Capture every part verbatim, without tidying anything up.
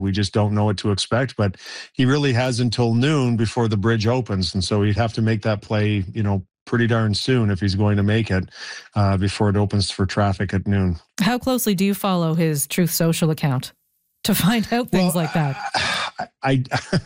We just don't know what to expect, but he really has until noon before the bridge opens. And so he'd have to make that play, you know, pretty darn soon if he's going to make it uh, before it opens for traffic at noon. How closely do you follow his Truth Social account to find out things well, like that? I,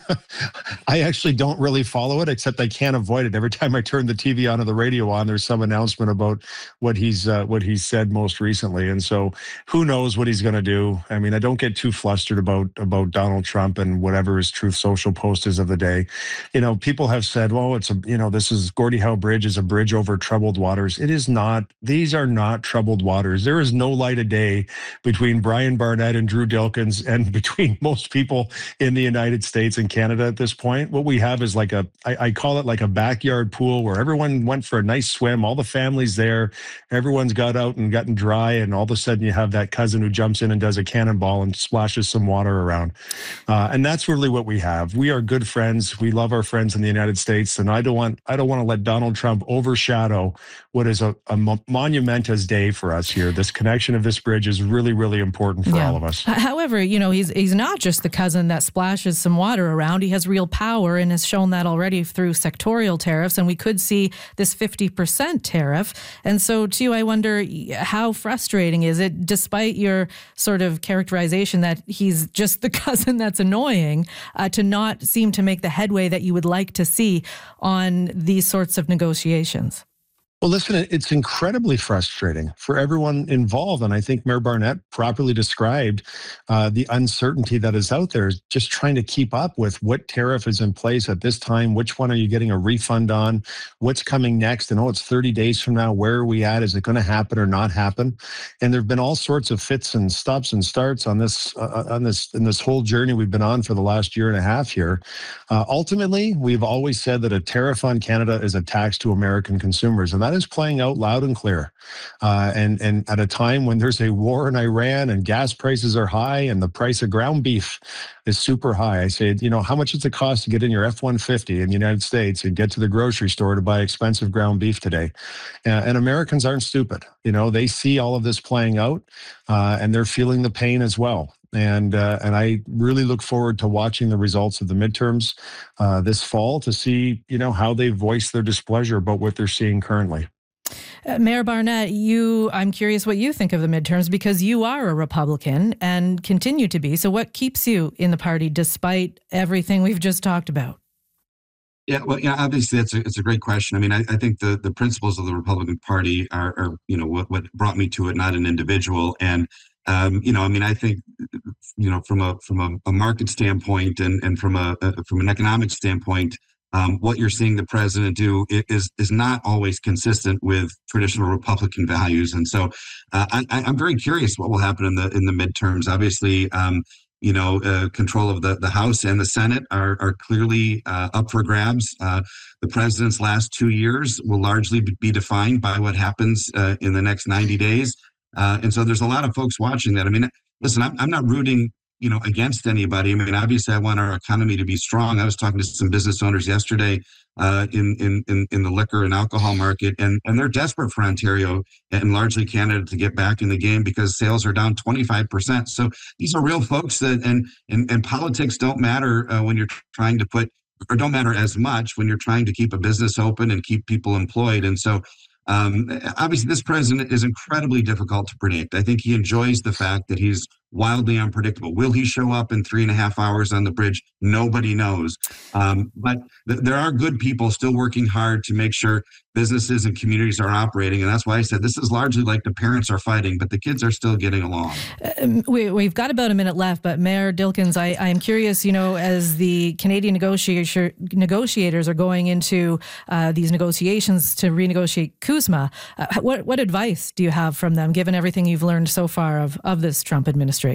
I actually don't really follow it, except I can't avoid it. Every time I turn the T V on or the radio on, there's some announcement about what he's uh, what he's said most recently, and so who knows what he's going to do. I mean, I don't get too flustered about about Donald Trump and whatever his Truth Social post is of the day. You know, people have said, "Well, it's a you know, this is Gordie Howe Bridge is a bridge over troubled waters." It is not. These are not troubled waters. There is no light of day between Brian Barnett and Drew Dilkens, and between most people in the United States and Canada at this point. What we have is like a, I, I call it like a backyard pool where everyone went for a nice swim, all the family's there, everyone's got out and gotten dry, and all of a sudden you have that cousin who jumps in and does a cannonball and splashes some water around. Uh, and that's really what we have. We are good friends. We love our friends in the United States, and I don't want, I don't want to let Donald Trump overshadow what is a, a monumentous day for us here. This connection of this bridge is really, really important for yeah. all of us. However, you know, he's he's not just the cousin that splashes some water around. He has real power and has shown that already through sectorial tariffs, and we could see this fifty percent tariff. And so, too, I wonder how frustrating is it, despite your sort of characterization that he's just the cousin that's annoying, uh, to not seem to make the headway that you would like to see on these sorts of negotiations? Well, listen, it's incredibly frustrating for everyone involved. And I think Mayor Barnett properly described uh, the uncertainty that is out there, just trying to keep up with what tariff is in place at this time. Which one are you getting a refund on? What's coming next? And oh, it's thirty days from now. Where are we at? Is it going to happen or not happen? And there have been all sorts of fits and stops and starts on this, uh, on this, in this whole journey we've been on for the last year and a half here. Uh, ultimately, we've always said that a tariff on Canada is a tax to American consumers. And that is playing out loud and clear. Uh, and, and at a time when there's a war in Iran and gas prices are high and the price of ground beef is super high, I say, you know, how much does it cost to get in your F one fifty in the United States and get to the grocery store to buy expensive ground beef today? Uh, and Americans aren't stupid. You know, they see all of this playing out uh, and they're feeling the pain as well. And uh, and I really look forward to watching the results of the midterms uh, this fall to see, you know, how they voice their displeasure about what they're seeing currently. Uh, Mayor Barnett, you, I'm curious what you think of the midterms, because you are a Republican and continue to be. So what keeps you in the party despite everything we've just talked about? Yeah, well, yeah, obviously it's a, it's a great question. I mean, I, I think the, the principles of the Republican Party are, are, you know, what, what brought me to it, not an individual. And Um, you know, I mean, I think, you know, from a from a, a market standpoint and and from a, a from an economic standpoint, um, what you're seeing the president do is is not always consistent with traditional Republican values. And so, uh, I, I'm very curious what will happen in the in the midterms. Obviously, um, you know, uh, control of the the House and the Senate are are clearly uh, up for grabs. Uh, the president's last two years will largely be defined by what happens uh, in the next ninety days. Uh, and so there's a lot of folks watching that. I mean, listen, I'm, I'm not rooting, you know, against anybody. I mean, obviously, I want our economy to be strong. I was talking to some business owners yesterday uh, in, in in in the liquor and alcohol market, and and they're desperate for Ontario and largely Canada to get back in the game because sales are down twenty-five percent. So these are real folks that, and and and politics don't matter uh, when you're trying to put, or don't matter as much when you're trying to keep a business open and keep people employed. And so. Um, obviously, this president is incredibly difficult to predict. I think he enjoys the fact that he's wildly unpredictable. Will he show up in three and a half hours on the bridge? Nobody knows. Um, but th- there are good people still working hard to make sure businesses and communities are operating. And that's why I said this is largely like the parents are fighting, but the kids are still getting along. Um, we, we've got about a minute left, but Mayor Dilkens, I, I am curious, you know, as the Canadian negotiator, negotiators are going into uh, these negotiations to renegotiate CUSMA, uh, what, what advice do you have from them, given everything you've learned so far of, of this Trump administration?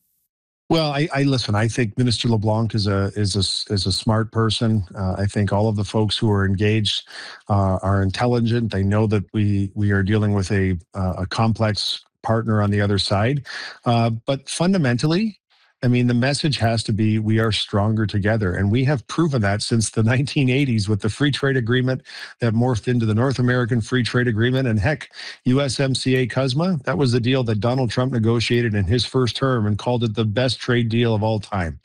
Well, I, I listen. I think Minister LeBlanc is a is a is a smart person. Uh, I think all of the folks who are engaged uh, are intelligent. They know that we we are dealing with a uh, a complex partner on the other side. Uh, but fundamentally, I mean, the message has to be we are stronger together. And we have proven that since the nineteen eighties with the free trade agreement that morphed into the North American Free Trade Agreement. And heck, U S M C A CUSMA, that was the deal that Donald Trump negotiated in his first term and called it the best trade deal of all time.